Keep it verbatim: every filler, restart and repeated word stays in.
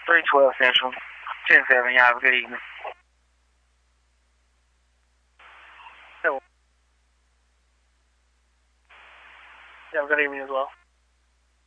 three twelve Central. ten seven, y'all have a good evening. Have a good evening as well.